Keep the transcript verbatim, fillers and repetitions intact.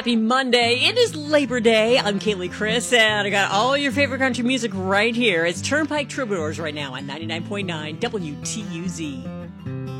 Happy Monday. It is Labor Day. I'm Kaylee Chris, and I got all your favorite country music right here. It's Turnpike Troubadours right now on ninety-nine point nine W T U Z.